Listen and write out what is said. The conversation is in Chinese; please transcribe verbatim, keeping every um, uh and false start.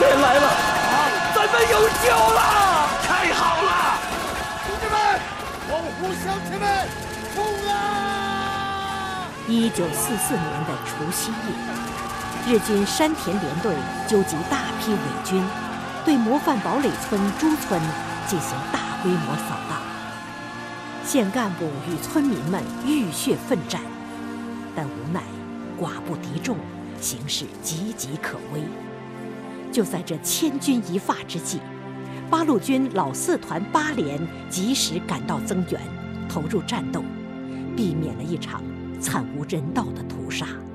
连来了，咱们有救了！ 太好了！ 兄弟们，往湖乡前面冲啊！ 一九四四年的除夕夜，日军山田联队纠集大批伪军，对模范堡垒村朱村进行大规模扫荡。县干部与村民们浴血奋战，但无奈寡不敌众，形势岌岌可危。就在这千钧一发之际，八路军老四团八连及时赶到增援，投入战斗，避免了一场惨无人道的屠杀。